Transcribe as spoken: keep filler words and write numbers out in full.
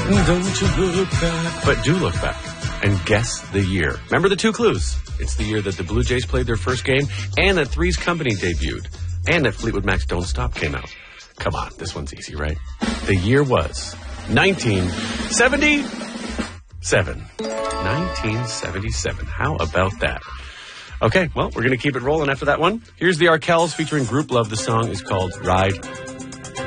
Don't you look back. But do look back and guess the year. Remember the two clues. It's the year that the Blue Jays played their first game and that Three's Company debuted and that Fleetwood Mac's Don't Stop came out. Come on, this one's easy, right? The year was nineteen seventy-seven. nineteen seventy-seven. How about that? Okay, well, we're going to keep it rolling after that one. Here's the Arkells featuring Group Love. The song is called Ride